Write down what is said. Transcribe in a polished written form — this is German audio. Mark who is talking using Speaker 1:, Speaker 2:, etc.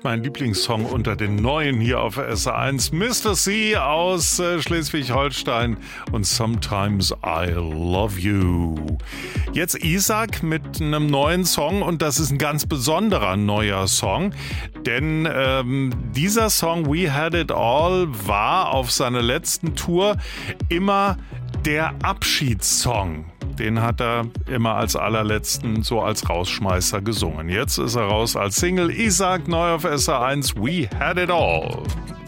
Speaker 1: echt mein Lieblingssong unter den neuen hier auf SR1. Mr. C aus Schleswig-Holstein und Sometimes I Love You. Jetzt Isaac mit einem neuen Song und das ist ein ganz besonderer neuer Song, denn dieser Song We Had It All war auf seiner letzten Tour immer der Abschiedssong. Den hat er immer als allerletzten, so als Rausschmeißer gesungen. Jetzt ist er raus als Single. Isaac, neu auf SR1, We Had It All.